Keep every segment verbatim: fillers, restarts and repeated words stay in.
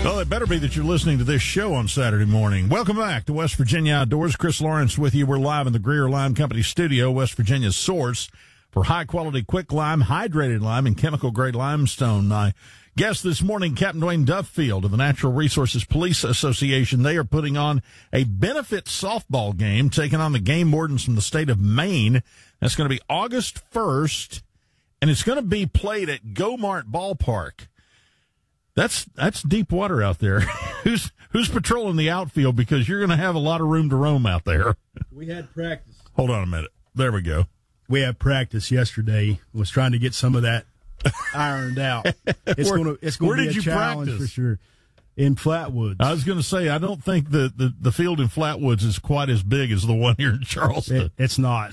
Well, it better be that you're listening to this show on Saturday morning. Welcome back to West Virginia Outdoors. Chris Lawrence with you. We're live in the Greer Lime Company studio, West Virginia's source for high-quality quick lime, hydrated lime, and chemical-grade limestone. My guest this morning, Captain Dwayne Duffield of the Natural Resources Police Association. They are putting on a benefit softball game, taking on the game wardens from the state of Maine. That's going to be August first, and it's going to be played at Go-Mart Ballpark. That's that's deep water out there. who's who's patrolling the outfield, because you're going to have a lot of room to roam out there. We had practice. Hold on a minute. There we go. We had practice yesterday. Was trying to get some of that ironed out. It's going to it's going to be a challenge practice? for sure. In Flatwoods. I was going to say, I don't think the, the, the field in Flatwoods is quite as big as the one here in Charleston. It, it's not.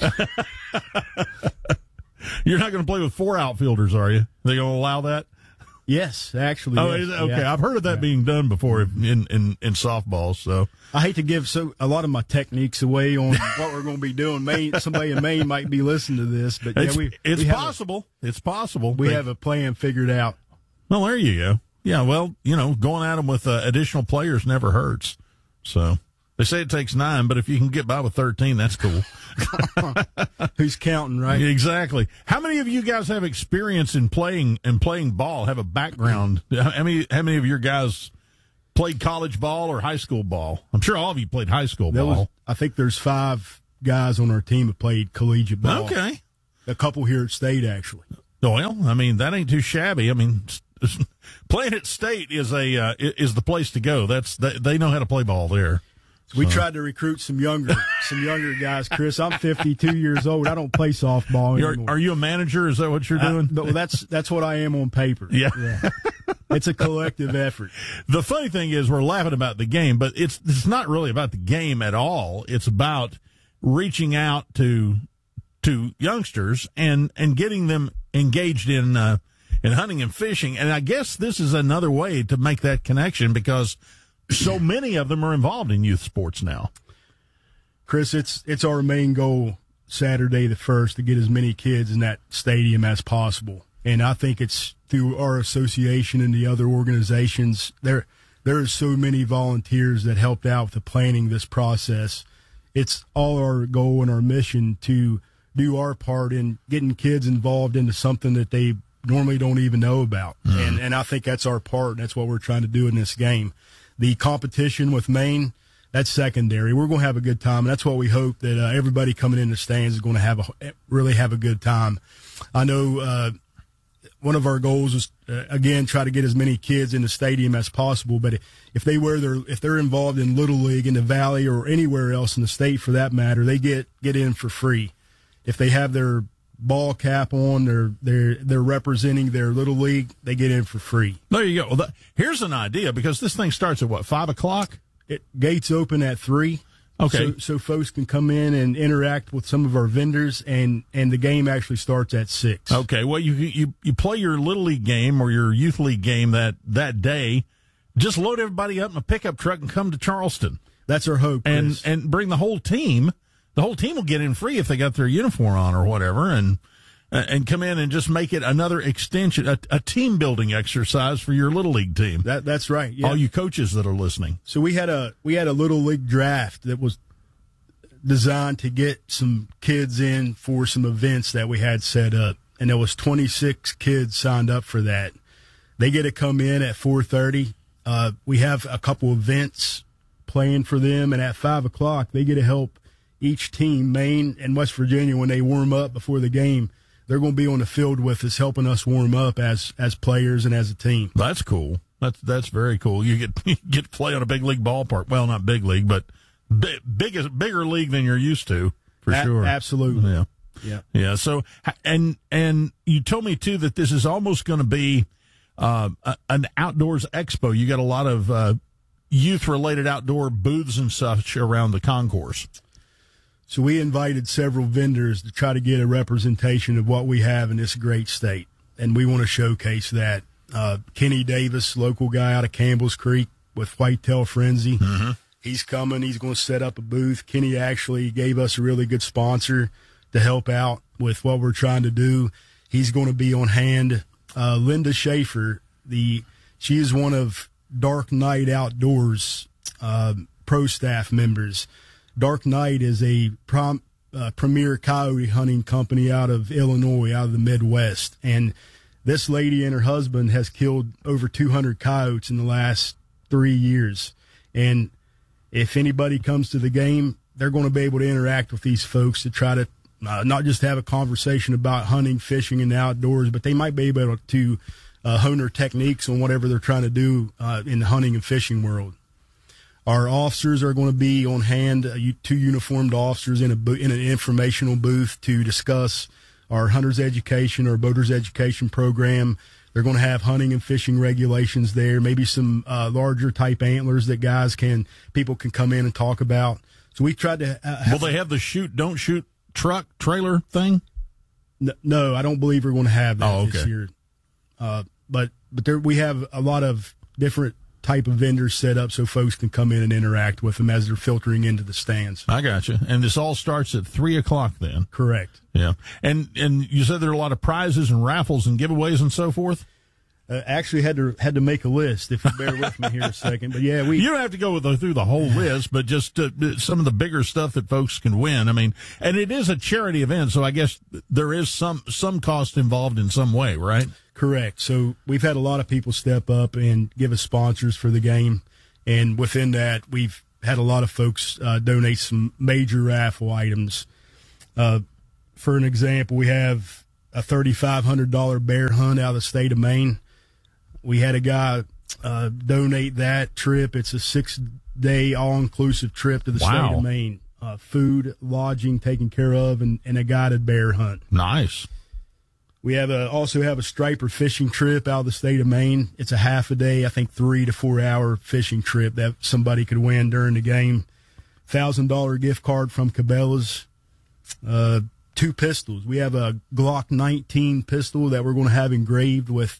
You're not going to play with four outfielders, are you? They going to allow that? Yes, actually. Oh, yes. okay. Yeah. I've heard of that yeah. being done before in, in, in softball. So I hate to give so a lot of my techniques away on what we're going to be doing. Maine, somebody in Maine might be listening to this, but it's, yeah, we, it's we possible. A, it's possible. We but, have a plan figured out. Well, there you go. Yeah. Well, you know, going at them with uh, additional players never hurts. So they say it takes nine, but if you can get by with thirteen, that's cool. Who's counting, right? Exactly. How many of you guys have experience in playing in playing ball? Have a background? How many? How many of your guys played college ball or high school ball? I'm sure all of you played high school there ball. Was, I think there's five guys on our team that played collegiate ball. Okay. A couple here at State, actually. Well, I mean, that ain't too shabby. I mean, playing at State is a uh, is the place to go. That's they, they know how to play ball there. So we tried to recruit some younger, some younger guys. Chris, I'm fifty-two years old. I don't play softball you're, anymore. Are you a manager? Is that what you're doing? I, but that's that's what I am on paper. Yeah. yeah. It's a collective effort. The funny thing is, we're laughing about the game, but it's it's not really about the game at all. It's about reaching out to to youngsters and and getting them engaged in uh, in hunting and fishing. And I guess this is another way to make that connection, because so many of them are involved in youth sports now. Chris, it's it's our main goal Saturday the first to get as many kids in that stadium as possible. And I think it's through our association and the other organizations. There there are so many volunteers that helped out with the planning this process. It's all our goal and our mission to do our part in getting kids involved into something that they normally don't even know about. Mm-hmm. And and I think that's our part. That's what we're trying to do in this game. The competition with Maine, that's secondary. We're going to have a good time, and that's what we hope, that uh, everybody coming in the stands is going to have a, really have a good time. I know uh, one of our goals is, uh, again, try to get as many kids in the stadium as possible, but if they wear their, if they're involved in Little League in the Valley or anywhere else in the state for that matter, they get, get in for free. If they have their ball cap on, they're they're they're representing their little league, they get in for free. There you go. Well, that, here's an idea, because this thing starts at what, five o'clock? It gates open at three. Okay, so, so folks can come in and interact with some of our vendors, and and the game actually starts at six. Okay, well, you you you play your little league game or your youth league game that that day. Just load everybody up in a pickup truck and come to Charleston. That's our hope, and Chris. and bring the whole team. The whole team will get in free if they got their uniform on or whatever, and and come in and just make it another extension, a, a team building exercise for your little league team. That that's right. Yeah. All you coaches that are listening. So we had a we had a little league draft that was designed to get some kids in for some events that we had set up, and there was twenty-six kids signed up for that. They get to come in at four thirty. Uh, we have a couple events playing for them, and at five o'clock they get to help each team, Maine and West Virginia, when they warm up before the game. They're going to be on the field with us, helping us warm up as as players and as a team. That's cool. That's that's very cool. You get you get to play on a big league ballpark. Well, not big league, but big, bigger bigger league than you're used to, for a- sure. Absolutely. Yeah. Yeah. Yeah. So, and and you told me too that this is almost going to be uh, a, an outdoors expo. You got a lot of uh, youth related outdoor booths and such around the concourse. So we invited several vendors to try to get a representation of what we have in this great state, and we want to showcase that. Uh, Kenny Davis, local guy out of Campbell's Creek with Whitetail Frenzy, mm-hmm. he's coming. He's going to set up a booth. Kenny actually gave us a really good sponsor to help out with what we're trying to do. He's going to be on hand. Uh, Linda Schaefer, the she is one of Dark Knight Outdoors uh, pro staff members. Dark Knight is a prom, uh, premier coyote hunting company out of Illinois, out of the Midwest. And this lady and her husband has killed over two hundred coyotes in the last three years. And if anybody comes to the game, they're going to be able to interact with these folks to try to uh, not just have a conversation about hunting, fishing, and the outdoors, but they might be able to uh, hone their techniques on whatever they're trying to do uh, in the hunting and fishing world. Our officers are going to be on hand, uh, two uniformed officers in a bo- in an informational booth to discuss our hunter's education or boater's education program. They're going to have hunting and fishing regulations there, maybe some uh, larger type antlers that guys can, people can come in and talk about. So we tried to. Uh, have Will they have the shoot, don't shoot truck trailer thing? No, no I don't believe we're going to have that oh, okay. this year. Uh, but but there we have a lot of different type of vendors set up so folks can come in and interact with them as they're filtering into the stands. I got you. And this all starts at three o'clock then. Correct. Yeah. And and you said there are a lot of prizes and raffles and giveaways and so forth? Uh, actually had to had to make a list, if you bear with me here a second. But yeah, we you don't have to go with the, through the whole list, but just uh, some of the bigger stuff that folks can win. I mean, and it is a charity event, so I guess there is some some cost involved in some way, right? Correct. So we've had a lot of people step up and give us sponsors for the game, and within that, we've had a lot of folks uh, donate some major raffle items. Uh, for an example, we have a thirty-five hundred dollars bear hunt out of the state of Maine. We had a guy uh, donate that trip. It's a six-day all-inclusive trip to the wow. state of Maine. Uh, food, lodging taken care of, and, and a guided bear hunt. Nice. We have a, also have a striper fishing trip out of the state of Maine. It's a half a day, I think three to four hour fishing trip that somebody could win during the game. one thousand dollars gift card from Cabela's. Uh, two pistols. We have a Glock nineteen pistol that we're going to have engraved with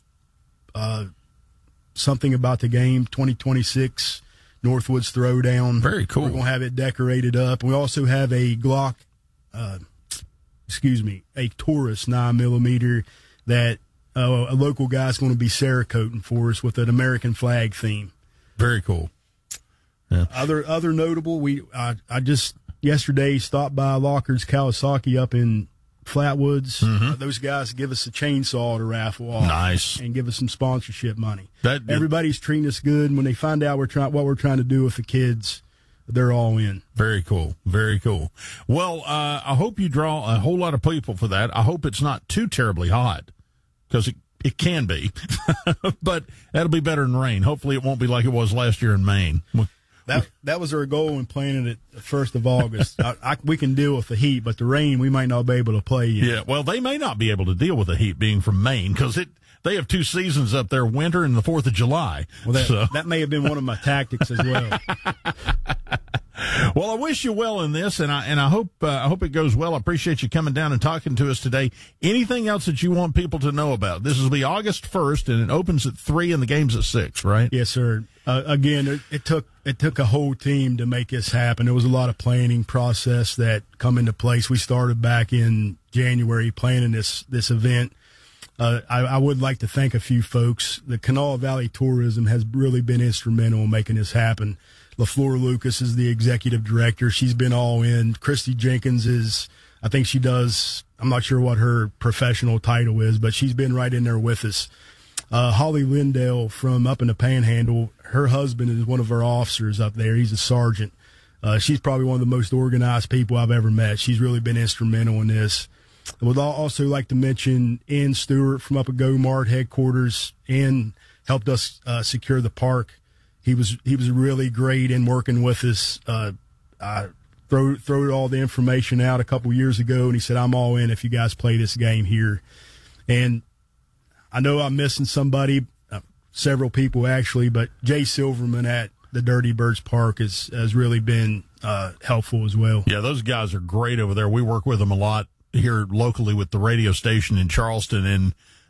uh, something about the game, twenty twenty-six Northwoods Throwdown. Very cool. We're going to have it decorated up. We also have a Glock, uh, excuse me, a Taurus nine millimeter that uh, a local guy's going to be Cerakoting for us with an American flag theme. Very cool. Yeah. Other other notable, we I, I just yesterday stopped by Lockers Kawasaki up in Flatwoods. Mm-hmm. Uh, those guys give us a chainsaw to raffle off. Nice. And give us some sponsorship money. That, Everybody's treating us good. And when they find out we're trying what we're trying to do with the kids, they're all in. Very cool. Very cool. Well, uh, I hope you draw a whole lot of people for that. I hope it's not too terribly hot, because it, it can be. But that'll be better than rain. Hopefully it won't be like it was last year in Maine. That that was our goal in planning it the first of August. I, I, we can deal with the heat, but the rain we might not be able to play in. Yeah, well, they may not be able to deal with the heat being from Maine, because it they have two seasons up there, winter and the fourth of July. Well, that, so. that may have been one of my tactics as well. Well, I wish you well in this, and I and I hope uh, I hope it goes well. I appreciate you coming down and talking to us today. Anything else that you want people to know about? This will be August first, and it opens at three, and the game's at six, right? Yes, sir. Uh, again, it, it took it took a whole team to make this happen. There was a lot of planning process that come into place. We started back in January planning this this event. Uh, I, I would like to thank a few folks. The Kanawha Valley Tourism has really been instrumental in making this happen. LaFleur Lucas is the executive director. She's been all in. Christy Jenkins is, I think she does, I'm not sure what her professional title is, but she's been right in there with us. Uh, Holly Lindell from up in the Panhandle, her husband is one of our officers up there. He's a sergeant. Uh, she's probably one of the most organized people I've ever met. She's really been instrumental in this. I would also like to mention Ann Stewart from up at GoMart headquarters. Ann helped us uh, secure the park. He was he was really great in working with us. Uh, I throw throw all the information out a couple years ago, and he said, "I'm all in if you guys play this game here." And I know I'm missing somebody, uh, several people actually, but Jay Silverman at the Dirty Birds Park has has really been uh, helpful as well. Yeah, those guys are great over there. We work with them a lot here locally with the radio station in Charleston, and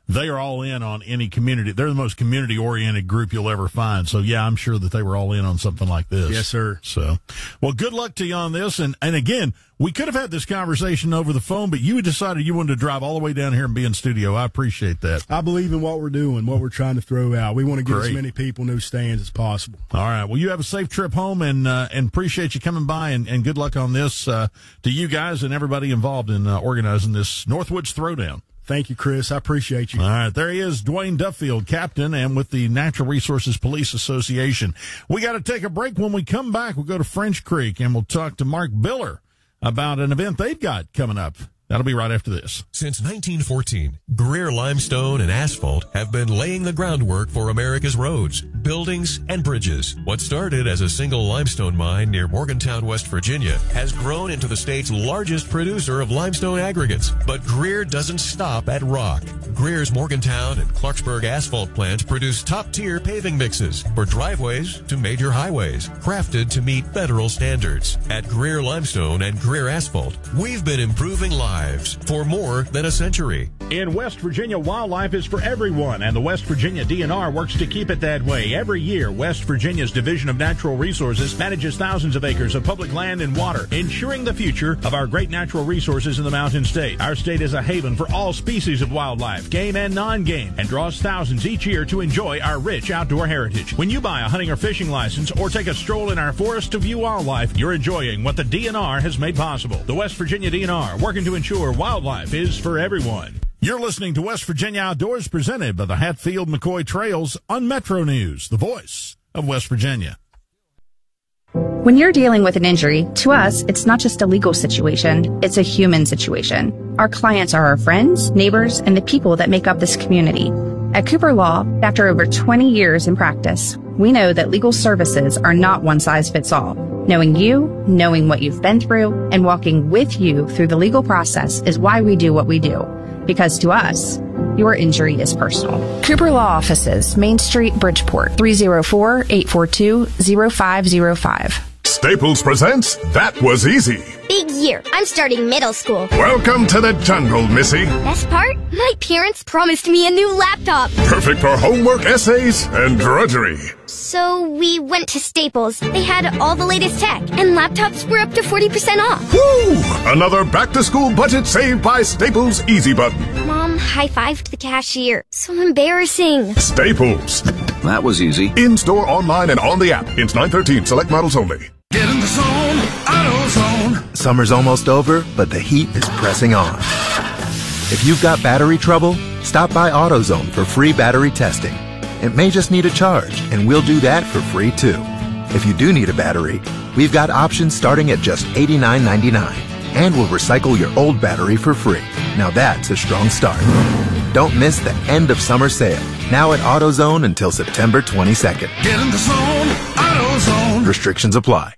they are all in on any community. They're the most community-oriented group you'll ever find. So, yeah, I'm sure that they were all in on something like this. Yes, sir. So, well, good luck to you on this. And, and again, we could have had this conversation over the phone, but you decided you wanted to drive all the way down here and be in studio. I appreciate that. I believe in what we're doing, what we're trying to throw out. We want to get Great. as many people in those stands as possible. All right. Well, you have a safe trip home, and uh, and appreciate you coming by, and, and good luck on this uh, to you guys and everybody involved in uh, organizing this Northwoods Throwdown. Thank you, Chris. I appreciate you. All right. There he is, Dwayne Duffield, captain, and with the Natural Resources Police Association. We got to take a break. When we come back, we'll go to French Creek, and we'll talk to Mark Biller about an event they've got coming up. That'll be right after this. Since nineteen fourteen, Greer Limestone and Asphalt have been laying the groundwork for America's roads, buildings, and bridges. What started as a single limestone mine near Morgantown, West Virginia, has grown into the state's largest producer of limestone aggregates. But Greer doesn't stop at rock. Greer's Morgantown and Clarksburg asphalt plants produce top-tier paving mixes for driveways to major highways, crafted to meet federal standards. At Greer Limestone and Greer Asphalt, we've been improving lives for more than a century. In West Virginia, wildlife is for everyone, and the West Virginia D N R works to keep it that way. Every year, West Virginia's Division of Natural Resources manages thousands of acres of public land and water, ensuring the future of our great natural resources in the Mountain State. Our state is a haven for all species of wildlife, game and non-game, and draws thousands each year to enjoy our rich outdoor heritage. When you buy a hunting or fishing license or take a stroll in our forest to view wildlife, you're enjoying what the D N R has made possible. The West Virginia D N R, working to ensure wildlife is for everyone. You're listening to West Virginia Outdoors, presented by the Hatfield-McCoy Trails on Metro News, the voice of West Virginia. When you're dealing with an injury, to us, it's not just a legal situation, it's a human situation. Our clients are our friends, neighbors, and the people that make up this community. At Cooper Law, after over twenty years in practice, we know that legal services are not one size fits all. Knowing you, knowing what you've been through, and walking with you through the legal process is why we do what we do. Because to us, your injury is personal. Cooper Law Offices, Main Street, Bridgeport, three oh four, eight four two, oh five oh five. Staples presents That Was Easy. Big year. I'm starting middle school. Welcome to the jungle, Missy. Best part? My parents promised me a new laptop. Perfect for homework, essays, and drudgery. So we went to Staples. They had all the latest tech, and laptops were up to forty percent off. Woo! Another back-to-school budget saved by Staples Easy Button. Mom high-fived the cashier. So embarrassing. Staples. That was easy. In-store, online, and on the app. It's nine thirteen. Select models only. Get in the zone, AutoZone. Summer's almost over, but the heat is pressing on. If you've got battery trouble, stop by AutoZone for free battery testing. It may just need a charge, and we'll do that for free too. If you do need a battery, we've got options starting at just eighty-nine ninety-nine, and we'll recycle your old battery for free. Now that's a strong start. Don't miss the end of summer sale, now at AutoZone until September twenty-second. Get in the zone, AutoZone. Restrictions apply.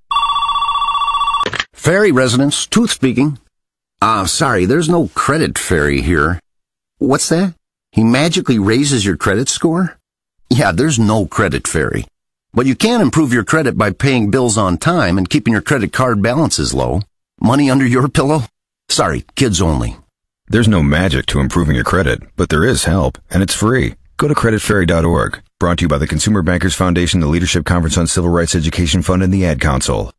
Ferry residents, Tooth speaking. Ah, uh, sorry, there's no credit fairy here. What's that? He magically raises your credit score? Yeah, there's no credit fairy. But you can improve your credit by paying bills on time and keeping your credit card balances low. Money under your pillow? Sorry, kids only. There's no magic to improving your credit, but there is help, and it's free. Go to credit fairy dot org. Brought to you by the Consumer Bankers Foundation, the Leadership Conference on Civil Rights Education Fund, and the Ad Council.